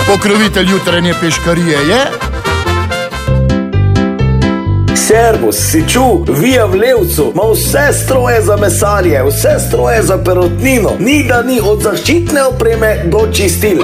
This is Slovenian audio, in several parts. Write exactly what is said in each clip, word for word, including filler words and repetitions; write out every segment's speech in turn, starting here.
Pokrovitelj jutranje peškarije je... Servus, si čuv, Via v Levcu ima vse stroje za mesarje, vse stroje za perutnino, ni da ni od zaščitne opreme do čistil.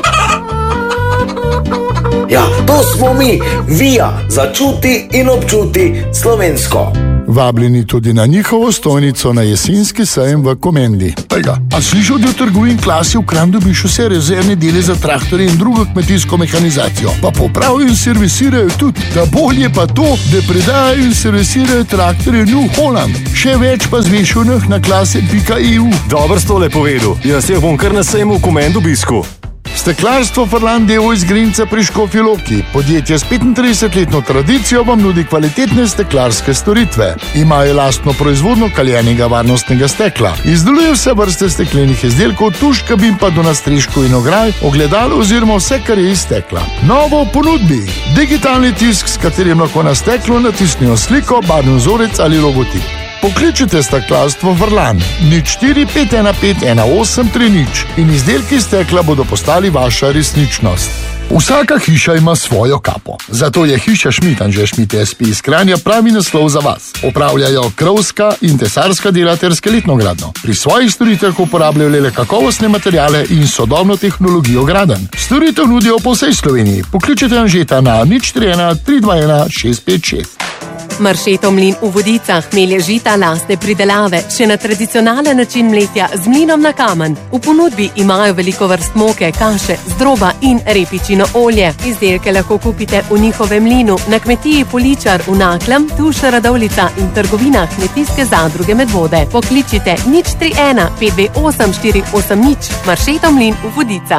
Ja, to smo mi, Via, začuti in občuti slovensko. Vabljeni tudi na njihovo stojnico na jesenski sejem v Komendi. Tega, a slišal, da v trgovini Klasi v Kranju dobiš vse rezervne dele za traktorje in drugo kmetijsko mehanizacijo. Pa popravijo in servisirajo tudi. Da bolje pa to, da predajajo in servisirajo traktorje New Holland. Še več pa zveš v njih na klase pika e u. Dobro sto le povedal. Jaz jih bom kar na sejmu v Komendu obisku. Steklarstvo Furlan Devo iz Grinca pri Škofji Loki. Podjetje s petintridesetletno tradicijo vam nudi kvalitetne steklarske storitve. Imajo lastno proizvodno kaljenega varnostnega stekla. Izdelujejo vse vrste steklenih izdelkov, tuš, kabin pa do nastreškov in ograj, ogledalo oziroma vse, kar je iz stekla. Novo v ponudbi. Digitalni tisk, s katerim lahko na steklo natisnijo sliko, barvni vzorec ali logotip. Pokličite steklarstvo Furlan nič štiri pet ena pet ena osem tri nič in izdelki stekla bodo postali vaša resničnost. Vsaka hiša ima svojo kapo. Zato je hiša Šmit Anže Šmit es pe iz Kranja pravi naslov za vas. Opravljajo krovska in tesarska dela ter skeletno gradnjo. Pri svojih storitvah uporabljajo le kakovostne materiale in sodobno tehnologijo gradenj. Storitev nudijo po vsej Sloveniji. Pokličite Anžeta na nič tri ena tri dva ena šest pet šest. Maršetov mlin v Vodicah melje žita lastne pridelave, še na tradicionalen način mletja z mlinom na kamen. V ponudbi imajo veliko vrst moke, kaše, zdroba in repičino olje. Izdelke lahko kupite v njihovem mlinu na kmetiji Poličar v Naklem, Tuša Radovljica in trgovina Kmetijske zadruge Medvode. Pokličite nič tri ena pet dve osem štiri osem nič. Maršetov mlin v Vodicah.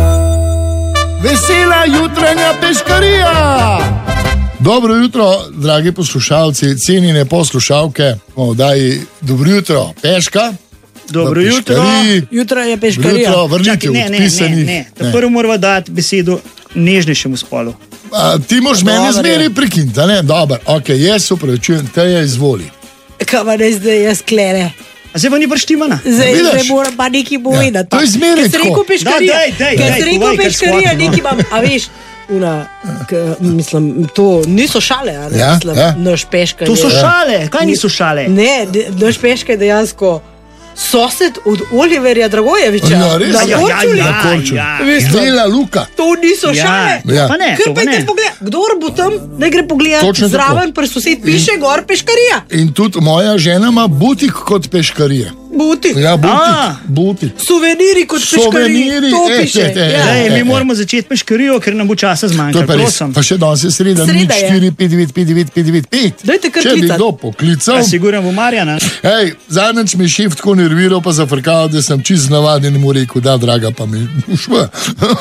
Vesela jutranja peškarija! Dobro jutro, dragi poslušalci, cenjene poslušalke. Oddaji dobro jutro, Peška. Dobro jutro. Jutro je peškarija. Jutro, vrnite v odpisani. Ne, ne, ne. Prvo moramo dati besedo nežnejšemu spolu. A, ti moraš meni zmeri prekiniti, ne? Dobro, ok, jaz se upravičujem, te je izvoli. Kaj pa res, da jaz klere? A zdaj pa ni prštimana? Zdaj ne moram pa nekaj povedati. Ja, to je zmeri tako. Ker se rekel peškarija, ker se rekel peškarija, nekaj imam, a veš... Una, k, mislim, to niso šale, a ne, ja, mislim, ja. Naš Peška to so je, šale, kaj niso šale? Ne, naš Peška je dejansko sosed od Oliverja Dragojeviča. Ja, res, na ja, Korčuli. ja, ja, ja. Mislim, Dela Luka. To niso ja, šale. Ja. Pa ne, Kar to pa ne. Pogled, kdor bo tam, ne gre pogledati zraven, pri sosed piše in, gor Peškarija. In tudi moja žena ima butik kot peškarije. Butik. Ja, butik, butik. Suveniri kot peškarije, to e, piše. e, e, ja. Ej, mi moramo začeti peškarijo, ker nam bo časa zmanjkalo, prosim. Pa še danes je sreda, nič štiri pet devet pet devet pet devet pet. Dajte kar klicati. Če bi kdo poklical. Ja, sigurno bo Marjana. Ej, zadnjič mi je šef tako nerviral, pa zafrkal, da sem čist navaden in mu rekel, da, draga, pa mi ušva.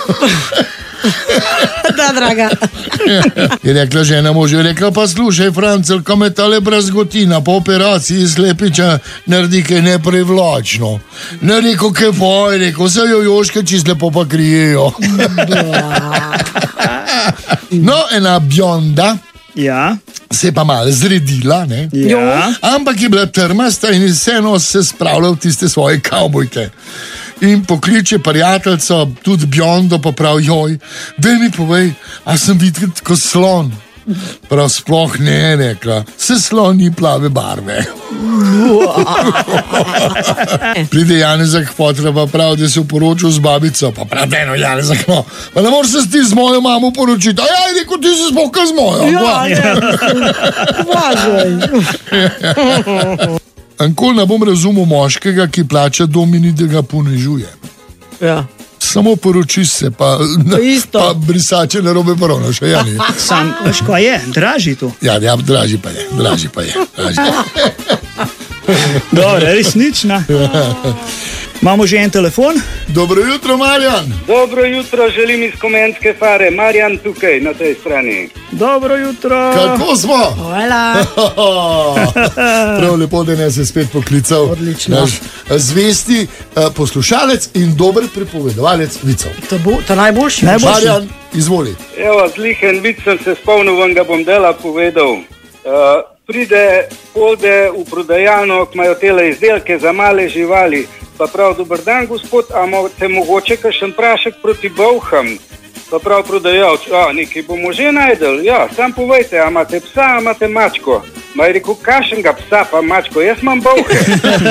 Da, draga. Je rekla žena možu, je rekla, pa slušaj, Francel, ko me tale brazgotina po operaciji slepiča naredi kaj neprivlačno. Ne rekel, kaj pa, je rekel, vse jojoške čist lepo pa krijejo. No, ena bionda. Ja. Se je pa malo zredila, ne? Ja. Ampak je bila trmasta in vseeno se spravlja v tiste svoje kavbojke. In pokliče prijateljco, tudi biondo, pa prav, joj, daj mi povej, a sem videti kot slon? Prav sploh ne, rekla, se slon ni plave barve. Pride Janezak Potra, pa prav, da se poročil z babico, pa prav, eno Janezak, no, pa ne moreš se ti z mojo mamo poročiti, a ja, rekel, ti se spoka z mojo. Ja, ja. Ankoli ne bom razumel moškega, ki plača domini, da ga ponižuje. Ja. Samo poroči se, pa, pa brisače na robe parona, še ja ni. Sam, veš, ko je, draži to. Ja, ja, draži pa je, draži pa je. Draži. Dobro, resnična. Imamo že en telefon. Dobro jutro, Marjan. Dobro jutro, želim iz Komenske fare. Marjan tukaj, na tej strani. Dobro jutro. Kako smo? Hvala. Prav lepo, da nas je spet poklical. Odlično. Naš zvesti uh, poslušalec in dober pripovedovalec vicov. To bo, to najboljši. Najboljši. Marjan, izvoli. Evo, zlihen vic sem se spomnil, vam ga bom dela povedal. Uh, pride, pode v prodajano, ki imajo tele izdelke za male živali. Pa prav, dober dan, gospod, a imate mogoče kakšen prašek proti bolham? Pa prav prodajalec, a nekaj bomo že najdel, ja, sam povejte, a imate psa, a imate mačko. Ma je rekel, kašenga psa pa mačko, jaz imam bolhe.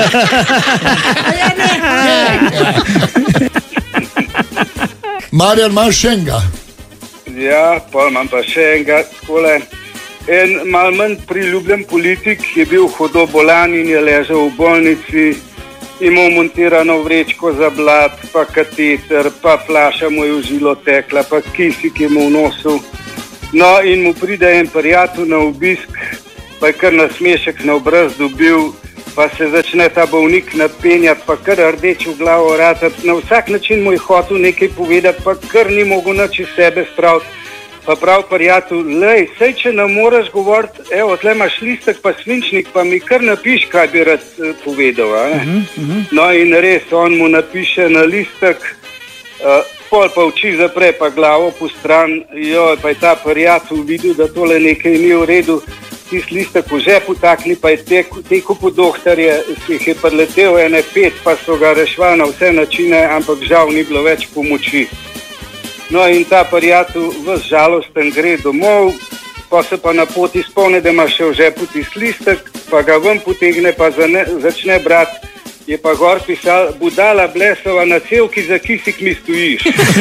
Marjan, imaš še enega? Ja, pa imam pa še enega, takole. En mal manj priljubljen politik je bil hudo bolan in je ležal v bolnici, imel montirano vrečko za blat, pa kateter, pa flaša mu je v žilo tekla, pa kisik je mu v nosu. No in mu pride en prijatelj na obisk, pa je kar nasmešek na obraz dobil, pa se začne ta bolnik napenjati, pa kar rdeč v glavo ratati. Na vsak način mu je hotel nekaj povedati, pa kar ni mogel nič iz sebe spraviti. Pa prav prijatelj, lej, sej če ne moreš govoriti, evo, tle imaš listek pa svinčnik, pa mi kar napiš, kaj bi rad uh, povedal. Uh-huh, uh-huh. No in res, on mu napiše na listek, uh, pol pa oči zapre, pa glavo po stran, joj, pa je ta prijatelj videl, da tole nekaj ni v redu, tist listek v žepu takni, pa je tekel, tekel po dohtarje, si jih je preletel ene pet, pa so ga rešvali na vse načine, ampak žal ni bilo več pomoči. No in ta prijatelj ves žalosten gre domov, pa se pa na poti spomne, da ima še v žepu tist listek, pa ga ven potegne, pa zane, začne brati, je pa gor pisal, budala blesova na cevki, za kisik mi stojiš.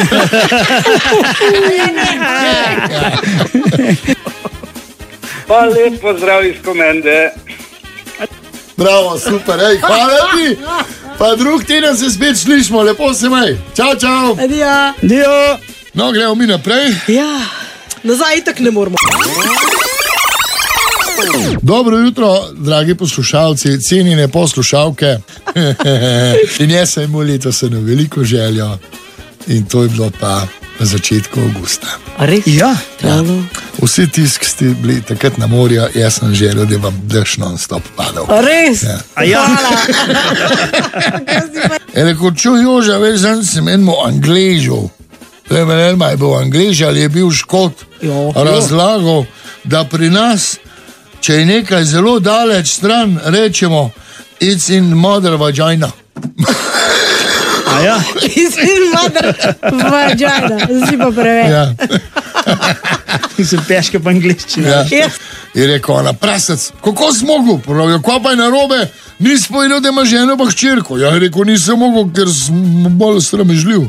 Pa lep pozdrav iz Komende. Bravo, super, ej, hvala ti. Pa drug teden se spet slišmo, lepo se maj. Čau, čau. Adijo. Dio. No, gremo mi naprej. Ja, nazaj itak ne moramo. Dobro jutro, dragi poslušalci, cenjene poslušalke. In jaz sem imel letos eno veliko željo in to je bilo pa na začetku avgusta. A res? Ja. Ja. Vsi tisk ste bili takrat na morju, jaz sem želel, da vam dež non-stop padal. A res? Ja. A ja. Je rekel, čuj Joža, veš, zan sem enemu Angležu. Ne vem, ali je bil Anglež ali je bil Škot, Jo. razlagal, da pri nas, če je nekaj zelo daleč stran, rečemo, it's in mother vagina. A ja. Izvin mother vagina, si pa preveč. Ja. Sem peške po angliščini. Ja. Ja. Je rekel, ona prasec, kako si mogel? Pravijo, kva pa je narobe? Nisi povedal, da ima ženo pa hčerko. Ja, je rekel, nisem mogel, ker sem bolj sramežljiv.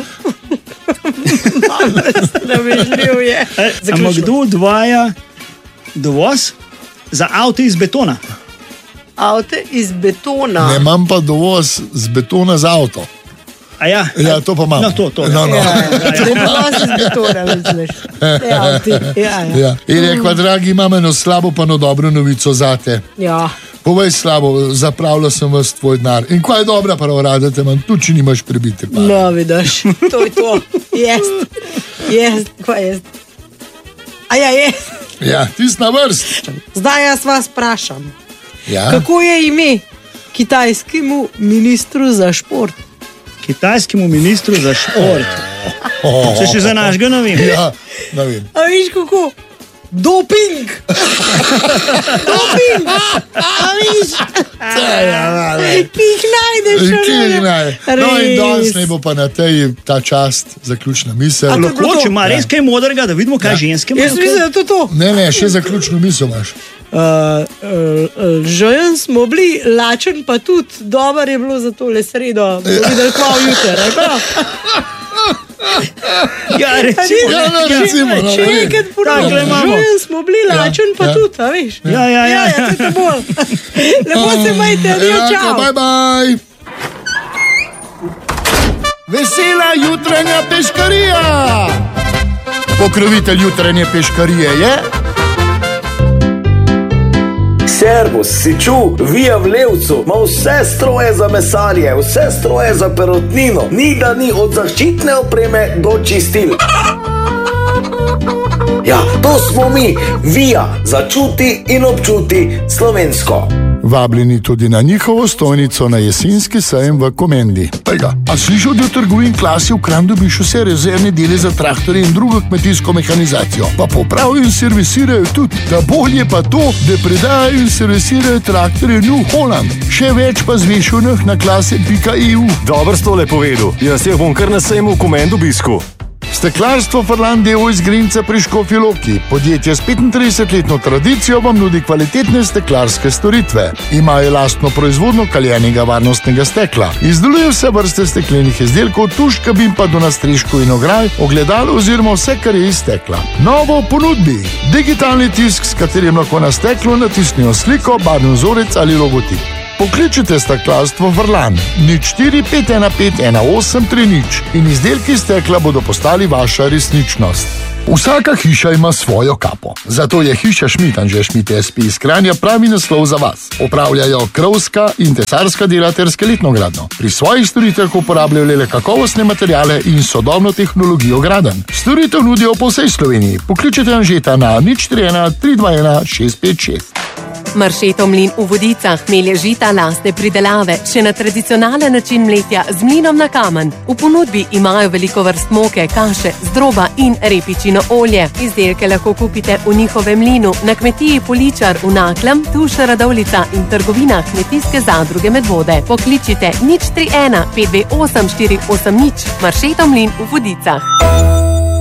Sramežljiv je. Ampak kdo odvaja dovoz za avto iz betona? Avto iz betona. Ne imam pa dovoz z betona za avto. A ja. Ja, to pa imam. No, to, to. No, no. Ja, ne dovoz iz betona, misliš. Ja, avti. Ja, ja. Ja. In rekla, dragi, imam eno slabo pa eno dobro novico zate. Ja. Povej slabo, zapravila sem vas tvoj denar. In kaj je dobra pravo rada, te imam, tu če nimaš prebite. No, vidiš, to je to. Jest, jest, kaj jest. A ja, jest. Ja, tist na vrst. Zdaj jaz vas vprašam, Ja. kako je ime kitajskemu ministru za šport? Kitajskemu ministru za šport. Oh. Se še za našega ne vem. Ja, ne vem. A viš kako? Doping! Doping! A viš? Ki jih najdeš, Kje ali jih ne? naj? No in Res. danes ne bo pa na tej ta čast zaključna misel. A to- Lahko, če ima res kaj modrega, da vidimo, kaj ženske Jaz mislim, da je to to. Ne, ne, še zaključno misel imaš. Uh, uh, Žejen smo bili, lačen pa tudi, dober je bilo za tole sredo, bomo videli kva jutri, ali pa? Ja, recimo. Ja, no, recimo, no, Še ne. enkrat Takle ponovim, imamo. žejen smo bili, lačen pa ja. tudi, a veš? Ja, ja, ja. Ja, ja, to je bolj. Lepo se majte, adijo, Enako, čau. bye bye. Vesela jutranja peškarija. Pokrovitelj jutranje peškarije je Servus, si čuv, Via v Levcu ima vse stroje za mesarje, vse stroje za perutnino, ni da ni od zaščitne opreme do čistil. Ja, to smo mi, Via, začuti in občuti slovensko. vabljeni tudi na njihovo stojnico na jesenski sejem v Komendi. Tega, a slišal, da v trgovini Klasi v Kranju dobiš vse rezervne dele za traktorje in drugo kmetijsko mehanizacijo. Pa popravijo in servisirajo tudi. Da bolje pa to, da predajajo in servisirajo traktorje New Holland. Še več pa zvešenih na klase pika e u. Dobro si tole povedal. Jaz jih bom kar na sejmu v Komendu obisku. Steklarstvo Furlan d. o. iz Grinca pri Škofji Loki. Podjetje s petintridesetletno tradicijo vam nudi kvalitetne steklarske storitve. Imajo lastno proizvodnjo kaljenega varnostnega stekla. Izdelujejo vse vrste steklenih izdelkov, tuš, kabin pa do nastreškov in ograj, ogledal oziroma vse, kar je iz stekla. Novo v ponudbi. Digitalni tisk, s katerim lahko na steklo natisnijo sliko, barvni vzorec ali logotip. Pokličite Steklarstvo Furlan nič štiri pet ena pet ena osem tri nič in izdelki stekla bodo postali vaša resničnost. Vsaka hiša ima svojo kapo. Zato je hiša Schmidt Anže Schmidt es pe iz Kranja pravi naslov za vas. Opravljajo krovska in tesarska dela ter skeletno gradnjo. Pri svojih storitvah uporabljajo le kakovostne materiale in sodobno tehnologijo gradenj. Storitev nudijo po vsej Sloveniji. Pokličite Anžeta na nič tri ena tri dva ena šest pet šest. Maršetov mlin v Vodicah melje žita lastne pridelave, še na tradicionalen način mletja z mlinom na kamen. V ponudbi imajo veliko vrst moke, kaše, zdroba in repičino olje. Izdelke lahko kupite v njihovem mlinu na kmetiji Poličar v Naklem, Tuša Radovljica in trgovina Kmetijske zadruge Medvode. Pokličite nič tri ena pet dve osem štiri osem nič. Maršetov mlin v Vodicah.